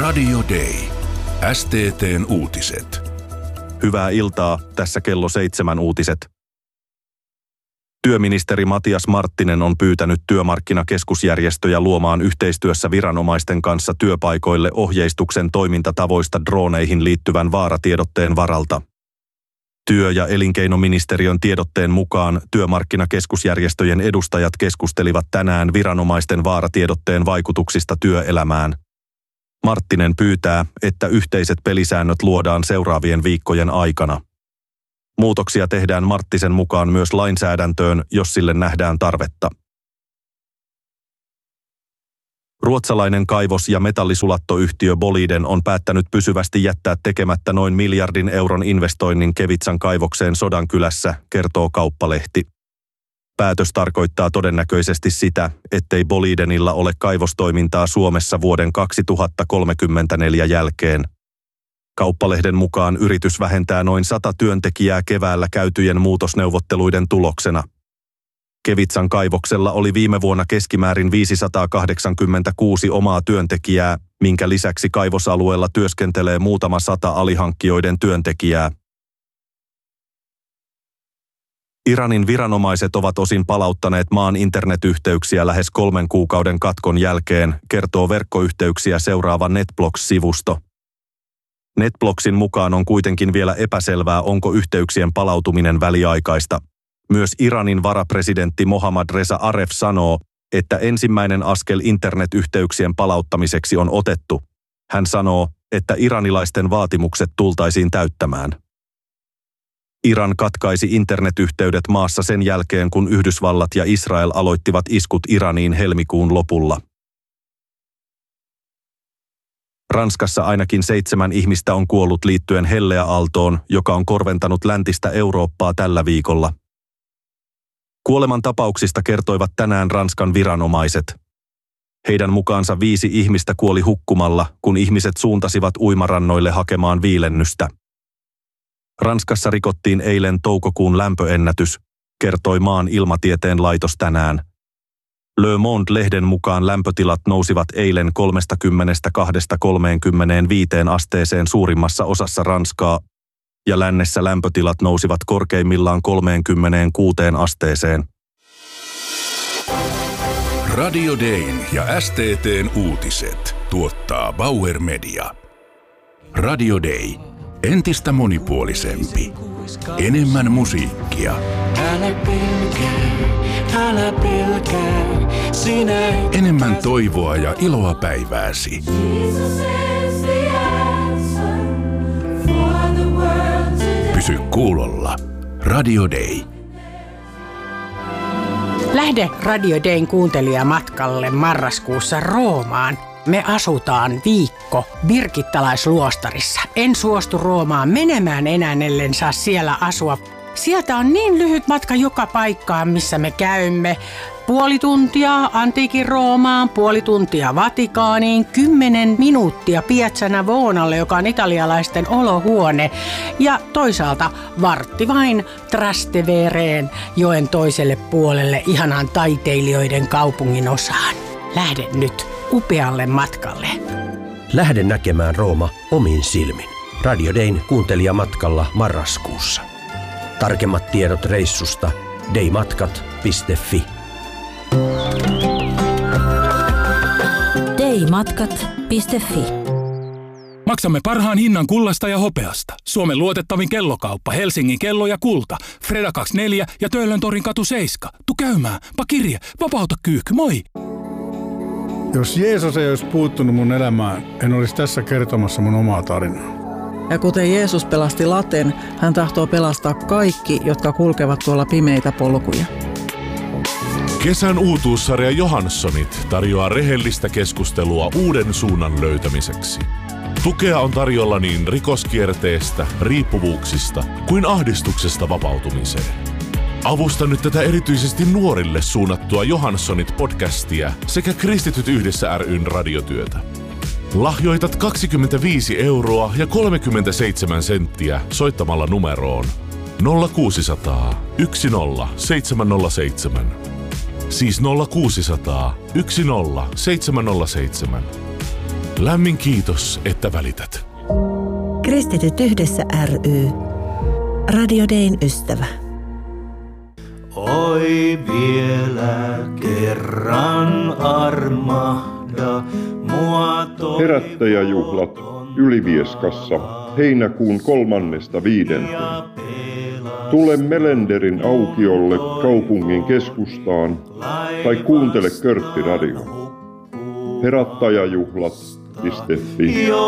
Radio Day. STT:n uutiset. Hyvää iltaa, tässä kello 7 uutiset. Työministeri Matias Marttinen on pyytänyt työmarkkinakeskusjärjestöjä luomaan yhteistyössä viranomaisten kanssa työpaikoille ohjeistuksen toimintatavoista drooneihin liittyvän vaaratiedotteen varalta. Työ- ja elinkeinoministeriön tiedotteen mukaan työmarkkinakeskusjärjestöjen edustajat keskustelivat tänään viranomaisten vaaratiedotteen vaikutuksista työelämään. Marttinen pyytää, että yhteiset pelisäännöt luodaan seuraavien viikkojen aikana. Muutoksia tehdään Marttisen mukaan myös lainsäädäntöön, jos sille nähdään tarvetta. Ruotsalainen kaivos- ja metallisulattoyhtiö Boliden on päättänyt pysyvästi jättää tekemättä noin 1 miljardin euron investoinnin Kevitsan kaivokseen Sodankylässä, kertoo Kauppalehti. Päätös tarkoittaa todennäköisesti sitä, ettei Bolidenilla ole kaivostoimintaa Suomessa vuoden 2034 jälkeen. Kauppalehden mukaan yritys vähentää noin 100 työntekijää keväällä käytyjen muutosneuvotteluiden tuloksena. Kevitsan kaivoksella oli viime vuonna keskimäärin 586 omaa työntekijää, minkä lisäksi kaivosalueella työskentelee muutama 100 alihankkijoiden työntekijää. Iranin viranomaiset ovat osin palauttaneet maan internetyhteyksiä lähes 3 kuukauden katkon jälkeen, kertoo verkkoyhteyksiä seuraava NetBlocks-sivusto. NetBlocksin mukaan on kuitenkin vielä epäselvää, onko yhteyksien palautuminen väliaikaista. Myös Iranin varapresidentti Mohammad Reza Aref sanoo, että ensimmäinen askel internetyhteyksien palauttamiseksi on otettu. Hän sanoo, että iranilaisten vaatimukset tultaisiin täyttämään. Iran katkaisi internetyhteydet maassa sen jälkeen, kun Yhdysvallat ja Israel aloittivat iskut Iraniin helmikuun lopulla. Ranskassa ainakin 7 ihmistä on kuollut liittyen helleäaaltoon, joka on korventanut läntistä Eurooppaa tällä viikolla. Kuolemantapauksista kertoivat tänään Ranskan viranomaiset. Heidän mukaansa 5 ihmistä kuoli hukkumalla, kun ihmiset suuntasivat uimarannoille hakemaan viilennystä. Ranskassa rikottiin eilen toukokuun lämpöennätys, kertoi maan ilmatieteen laitos tänään. Le Monde-lehden mukaan lämpötilat nousivat eilen 32–35 asteeseen suurimmassa osassa Ranskaa, ja lännessä lämpötilat nousivat korkeimmillaan 36 asteeseen. Radio Dayn ja STT:n uutiset tuottaa Bauer Media. Radio Day. Entistä monipuolisempi. Enemmän musiikkia. Älä pelkää, enemmän toivoa ja iloa päivääsi. Pysy kuulolla. Radio Day. Lähde Radio Dayn kuuntelijamatkalle marraskuussa Roomaan. Me asutaan viikko Birgittalaisluostarissa. En suostu Roomaan menemään enää, ellen saa siellä asua. Sieltä on niin lyhyt matka joka paikkaan, missä me käymme. 0,5 tuntia antiikin Roomaan, 0,5 tuntia Vatikaaniin, 10 minuuttia Piazza Navonalle, joka on italialaisten olohuone. Ja toisaalta vartti vain Trastevereen, joen toiselle puolelle, ihanaan taiteilijoiden kaupungin osaan. Lähde nyt upealle matkalle. Lähde näkemään Rooma omin silmin. Radio Dayn kuuntelijamatkalla marraskuussa. Tarkemmat tiedot reissusta daymatkat.fi. daymatkat.fi. Maksamme parhaan hinnan kullasta ja hopeasta. Suomen luotettavin kellokauppa, Helsingin kello ja kulta. Freda 24 ja Töölöntorin katu 7. Tu käymään, pakirje, vapauta kyyhky, moi! Jos Jeesus ei olisi puuttunut mun elämään, en olisi tässä kertomassa mun omaa tarinaa. Ja kuten Jeesus pelasti laten, hän tahtoo pelastaa kaikki, jotka kulkevat tuolla pimeitä polkuja. Kesän uutuussarja Johanssonit tarjoaa rehellistä keskustelua uuden suunnan löytämiseksi. Tukea on tarjolla niin rikoskierteestä, riippuvuuksista kuin ahdistuksesta vapautumiseen. Avusta nyt tätä erityisesti nuorille suunnattua Johanssonit-podcastia sekä Kristityt yhdessä ry:n radiotyötä. Lahjoitat 25 € ja 37 senttiä soittamalla numeroon 0600 10707. Siis 0600 10707. Lämmin kiitos, että välität. Kristityt yhdessä ry. Radio Dayn ystävä. Oi vielä kerran armahda mua Herättäjäjuhlat Ylivieskassa heinäkuun 3.5. Tule Melenderin aukiolle kaupungin keskustaan tai kuuntele Körtti Radio. Herättäjäjuhlat.fi